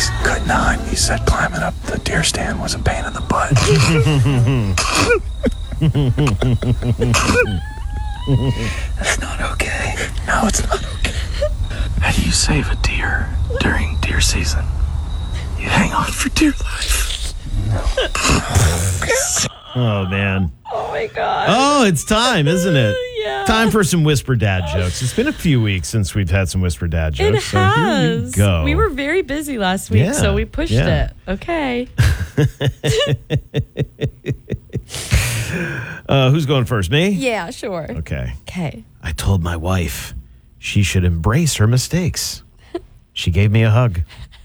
could not. He said climbing up the deer stand was a pain in the butt. That's not okay. No, it's not okay. How do you save a deer during deer season? You hang on for dear life. Oh, man. Oh, my God. Oh, it's time, isn't it? Yeah. Time for some Whisper Dad jokes. It's been a few weeks since we've had some Whisper Dad jokes. It So has. here you go. We were very busy last week, Yeah, so we pushed yeah. it. Okay. Who's going first? Me? Yeah, sure. Okay. Okay. I told my wife she should embrace her mistakes. She gave me a hug.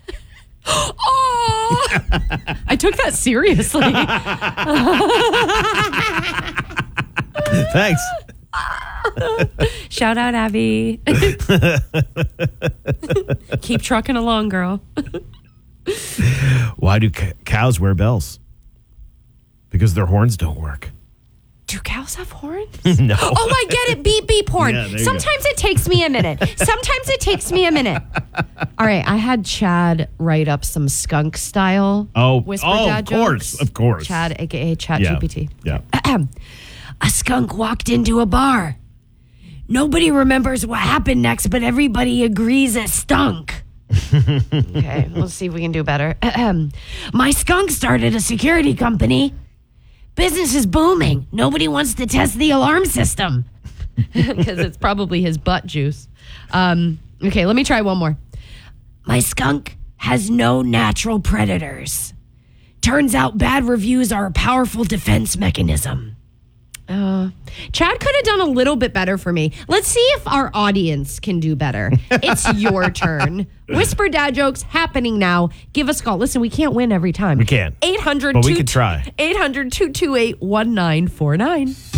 Oh! I took that seriously. Thanks. Shout out, Abby. Keep trucking along, girl. Why do cows wear bells? Because their horns don't work. Do cows have horns? No. Oh, I get it. Beep, beep horn. Yeah, there you Sometimes it takes me a minute. All right. I had Chad write up some skunk style Whisper Dad jokes. Of course. Chad, a.k.a. Chat Yeah. GPT. Yeah. A skunk walked into a bar. Nobody remembers what happened next, but everybody agrees it stunk. Okay, we'll see if we can do better. My skunk started a security company. Business is booming. Nobody wants to test the alarm system. Because it's probably his butt juice. Okay, let me try one more. My skunk has no natural predators. Turns out bad reviews are a powerful defense mechanism. Chad could have done a little bit better for me. Let's see if our audience can do better. It's your turn. Whisper Dad jokes happening now. Give us a call. Listen, we can't win every time. We can't. 800 But we could try. 800-228-1949.